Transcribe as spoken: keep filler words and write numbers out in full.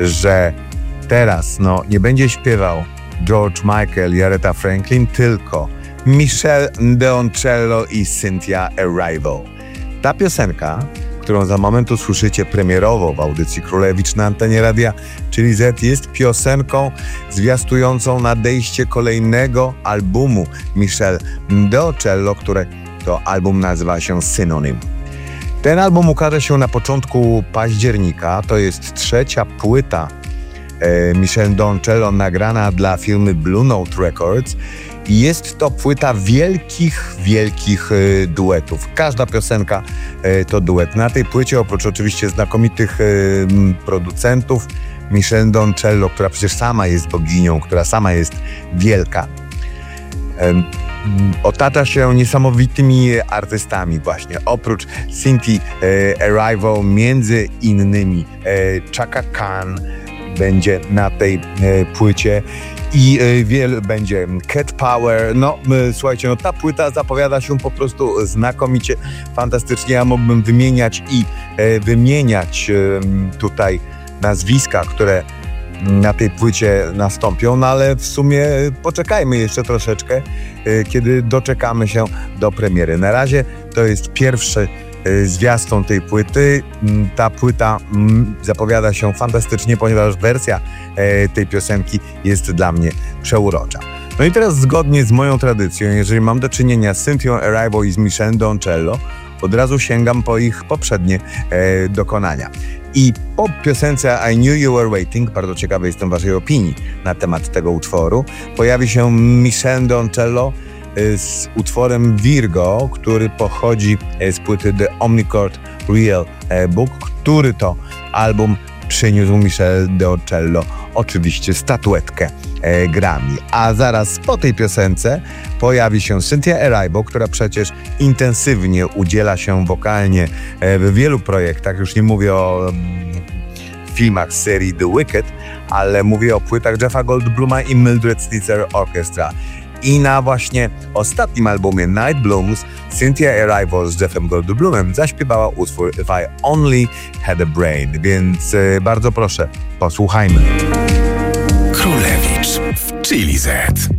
że teraz no, nie będzie śpiewał George Michael i Aretha Franklin, tylko Michelle Deoncello i Cynthia Erivo. Ta piosenka, którą za moment usłyszycie premierowo w audycji Królewicz na antenie Radia, czyli Z, jest piosenką zwiastującą nadejście kolejnego albumu Michelle Deoncello, które to album nazywa się Synonym. Ten album ukaże się na początku października. To jest trzecia płyta e, Michelle Deoncello nagrana dla firmy Blue Note Records. I jest to płyta wielkich, wielkich e, duetów. Każda piosenka e, to duet. Na tej płycie, oprócz oczywiście znakomitych e, producentów, Michelle Deoncello, która przecież sama jest boginią, która sama jest wielka, e, otacza się niesamowitymi artystami właśnie. Oprócz Cynthia e, Erivo, między innymi e, Chaka Khan będzie na tej e, płycie i e, wiele będzie Cat Power. No e, słuchajcie, no ta płyta zapowiada się po prostu znakomicie, fantastycznie. Ja mógłbym wymieniać i e, wymieniać e, tutaj nazwiska, które na tej płycie nastąpią, no ale w sumie poczekajmy jeszcze troszeczkę, kiedy doczekamy się do premiery. Na razie to jest pierwszy zwiastun tej płyty. Ta płyta zapowiada się fantastycznie, ponieważ wersja tej piosenki jest dla mnie przeurocza. No i teraz zgodnie z moją tradycją, jeżeli mam do czynienia z Cynthią Erivo i z Michelle Deoncello, od razu sięgam po ich poprzednie e, dokonania. I po piosence I Knew You Were Waiting, bardzo ciekawy jestem waszej opinii na temat tego utworu, pojawi się Michelle Deoncello e, z utworem Virgo, który pochodzi z płyty The Omnichord Real Book, który to album przyniósł Michelle Deoncello oczywiście statuetkę e, Grammy. A zaraz po tej piosence pojawi się Cynthia Erivo, która przecież intensywnie udziela się wokalnie e, w wielu projektach. Już nie mówię o mm, filmach z serii The Wicked, ale mówię o płytach Jeffa Goldbluma i Mildred Snitzer Orchestra. I na właśnie ostatnim albumie Night Blooms Cynthia Erivo z Jeffem Goldblumem zaśpiewała utwór If I Only Had a Brain, więc e, bardzo proszę, posłuchajmy. Królewicz w Chili Z.